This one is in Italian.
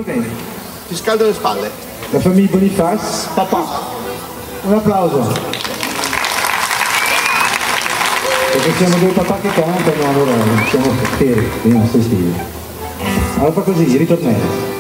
Va bene. Ti scaldo le spalle. La famiglia Boniface. Papà. Un applauso. Perché siamo due papà che cantano, allora siamo fieri dei nostri stili. Allora fa così, ritornello.